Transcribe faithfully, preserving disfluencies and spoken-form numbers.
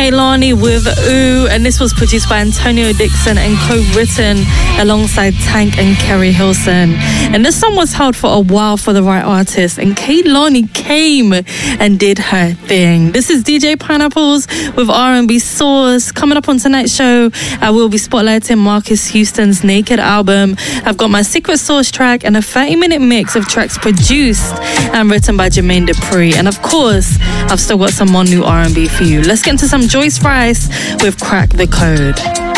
Kehlani with Ooh, and this was produced by Antonio Dixon and co-written alongside Tank and Kerry Hilson. And this song was held for a while for the right artist, and Kehlani came and did her thing. This is D J Pineapples with R and B Sauce. Coming up on tonight's show, I will be spotlighting Marcus Houston's Naked album. I've got my Secret Sauce track and a thirty minute mix of tracks produced and written by Jermaine Dupri. And of course, I've still got some more new R and B for you. Let's get into some Joyce Rice with Crack the Code.